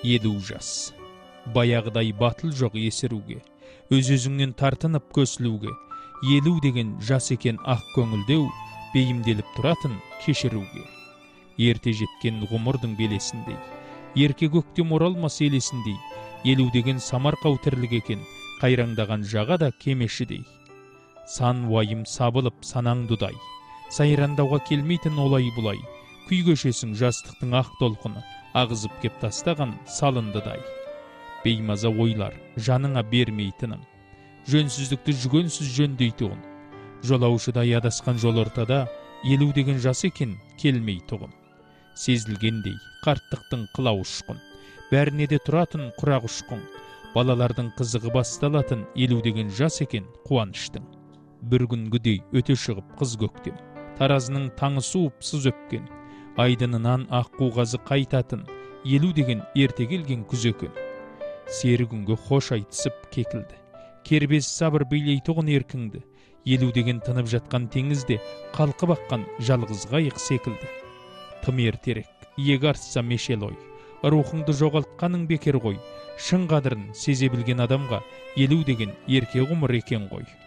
Елу жас. Баяғыдай батыл жоқ есіруге, өз-өзіңнен тартынып көсілуге. Елу деген жас екен ақ көңілдеу, бейімделіп тұратын кешіруге. Ерте жеткен ғұмырдың белесіндей, ерке көктем оралмас елесіндей. Елу деген самарқау тірлік екен, қайраңдаған жаға да кемешідей. Сан уайым сабылып санаңдудай, сайрандауға келмейтін олай бұлай. Күй көшесің жастықтың ақ толқыны, ағызып кеп тастаған салындыдай. Беймаза ойлар жаныңа бермейтінім, жөнсіздікті жүгенсіз жөндейтұғын. Жолаушыдай адасқан жол ортада, елу деген жас екен келмейтұғын. Сезілгендей қарттықтың қылау ұшқын, бәріне де тұратын құрақ ұшқын. Балалардың қызығы басталатын елу деген жас екен қуаныштың. Бір күнгідей өте шығып қыз көктем, таразының таңы суып сыз өпкен. Айдынынан ақ қуғазы қайтатын елу деген ерте келген күз екен. Сері күнге хош айтысып кекілді, кербез сабыр билейтұғын еркіңді. Елу деген тынып жатқан теңізде қалқып аққан жалғыз қайық секілді. Тым ертерек иек артса мешел ой, рухыңды жоғалтқаның бекер ғой. Шын қадірін сезе білген адамға елу деген ерке ғұмыр екен ғой.